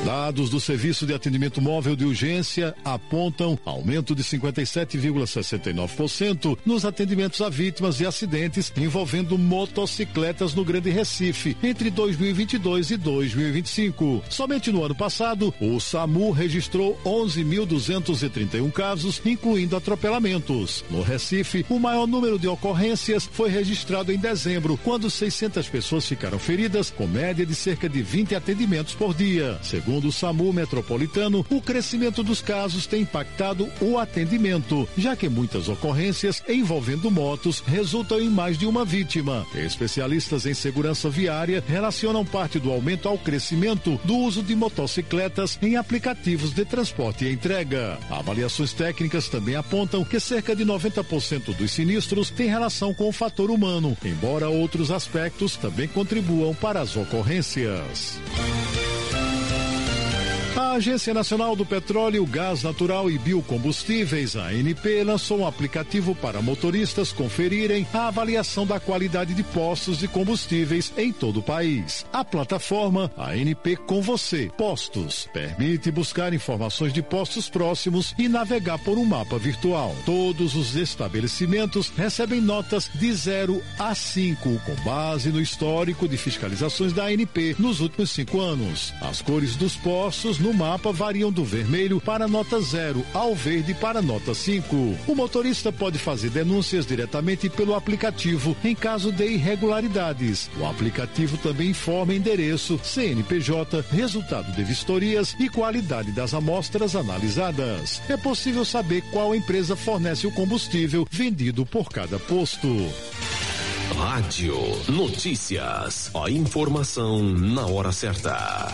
Dados do Serviço de Atendimento Móvel de Urgência apontam aumento de 57,69% nos atendimentos a vítimas de acidentes envolvendo motocicletas no Grande Recife entre 2022 e 2025. Somente no ano passado, o SAMU registrou 11.231 casos, incluindo atropelamentos. No Recife, o maior número de ocorrências foi registrado em dezembro, quando 600 pessoas ficaram feridas, com média de cerca de 20 atendimentos por dia. Segundo o SAMU metropolitano, o crescimento dos casos tem impactado o atendimento, já que muitas ocorrências envolvendo motos resultam em mais de uma vítima. Especialistas em segurança viária relacionam parte do aumento ao crescimento do uso de motocicletas em aplicativos de transporte e entrega. Avaliações técnicas também apontam que cerca de 90% dos sinistros têm relação com o fator humano, embora outros aspectos também contribuam para as ocorrências. A Agência Nacional do Petróleo, Gás Natural e Biocombustíveis, a ANP, lançou um aplicativo para motoristas conferirem a avaliação da qualidade de postos de combustíveis em todo o país. A plataforma ANP Com Você Postos permite buscar informações de postos próximos e navegar por um mapa virtual. Todos os estabelecimentos recebem notas de 0 a 5, com base no histórico de fiscalizações da ANP nos últimos 5 anos. As cores dos postos no mapa variam do vermelho para nota 0 ao verde para nota 5. O motorista pode fazer denúncias diretamente pelo aplicativo em caso de irregularidades. O aplicativo também informa endereço, CNPJ, resultado de vistorias e qualidade das amostras analisadas. É possível saber qual empresa fornece o combustível vendido por cada posto. Rádio Notícias. A informação na hora certa.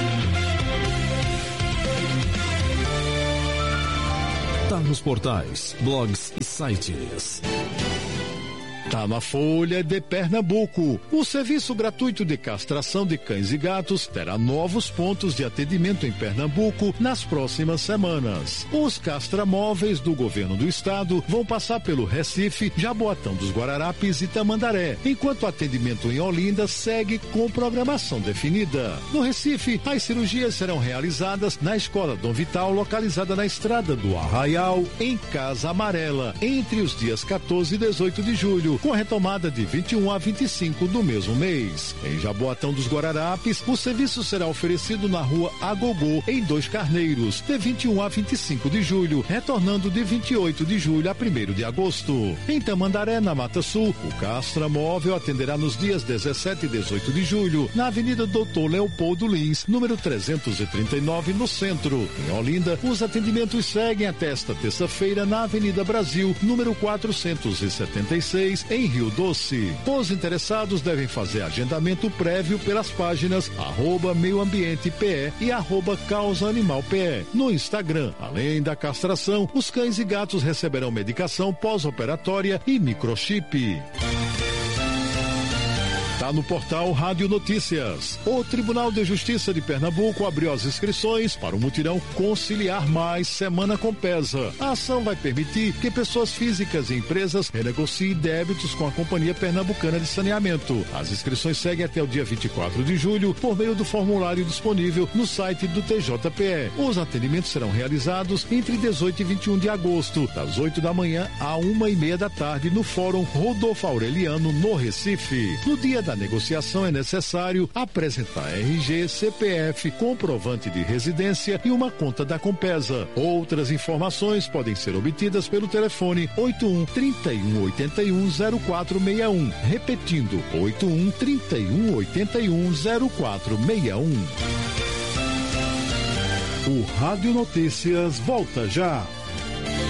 Tá nos portais, blogs e sites. Tá na Folha de Pernambuco. O serviço gratuito de castração de cães e gatos terá novos pontos de atendimento em Pernambuco nas próximas semanas. Os castramóveis do governo do estado vão passar pelo Recife, Jaboatão dos Guararapes e Tamandaré, enquanto o atendimento em Olinda segue com programação definida. No Recife, as cirurgias serão realizadas na Escola Dom Vital, localizada na Estrada do Arraial, em Casa Amarela, entre os dias 14 e 18 de julho, com retomada de 21 a 25 do mesmo mês. Em Jaboatão dos Guararapes, o serviço será oferecido na rua Agogô, em 2 Carneiros, de 21 a 25 de julho, retornando de 28 de julho a 1º de agosto. Em Tamandaré, na Mata Sul, o Castra Móvel atenderá nos dias 17 e 18 de julho, na Avenida Doutor Leopoldo Lins, número 339, no centro. Em Olinda, os atendimentos seguem até esta terça-feira na Avenida Brasil, número 476, em Rio Doce. Os interessados devem fazer agendamento prévio pelas páginas @meioambientepe e @causaanimalpe. No Instagram, além da castração, os cães e gatos receberão medicação pós-operatória e microchip. Está no portal Rádio Notícias. O Tribunal de Justiça de Pernambuco abriu as inscrições para o mutirão Conciliar Mais Semana Compesa. A ação vai permitir que pessoas físicas e empresas renegociem débitos com a Companhia Pernambucana de Saneamento. As inscrições seguem até o dia 24 de julho por meio do formulário disponível no site do TJPE. Os atendimentos serão realizados entre 18 e 21 de agosto, das 8 da manhã à 1h30 da tarde, no Fórum Rodolfo Aureliano, no Recife. No dia da negociação é necessário apresentar RG, CPF, comprovante de residência e uma conta da Compesa. Outras informações podem ser obtidas pelo telefone 81 31 81 0461. Repetindo, 81 31 81 0461. O Rádio Notícias volta já.